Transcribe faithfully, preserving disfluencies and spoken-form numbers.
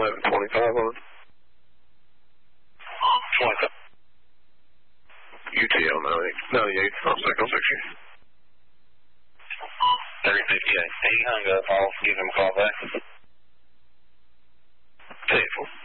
eleven twenty-five on. twenty-five. U T L ninety-eight, I'll second section. three fifty-eight. He hung up. I'll give him a call back. Ten four.